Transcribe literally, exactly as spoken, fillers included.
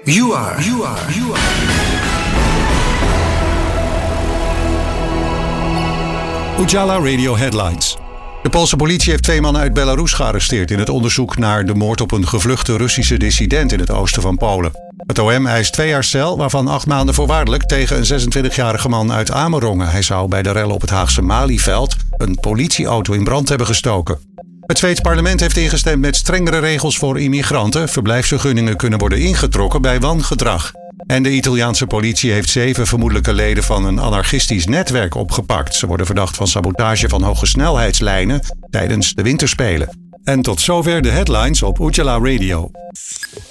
You are. You are. You are. Ujala Radio Headlines. De Poolse politie heeft twee mannen uit Belarus gearresteerd in het onderzoek naar de moord op een gevluchte Russische dissident in het oosten van Polen. Het O M eist twee jaar cel, waarvan acht maanden voorwaardelijk tegen een zesentwintigjarige man uit Amerongen. Hij zou bij de rellen op het Haagse Malieveld een politieauto in brand hebben gestoken. Het Zweeds parlement heeft ingestemd met strengere regels voor immigranten. Verblijfsvergunningen kunnen worden ingetrokken bij wangedrag. En de Italiaanse politie heeft zeven vermoedelijke leden van een anarchistisch netwerk opgepakt. Ze worden verdacht van sabotage van hogesnelheidslijnen tijdens de winterspelen. En tot zover de headlines op Ujala Radio.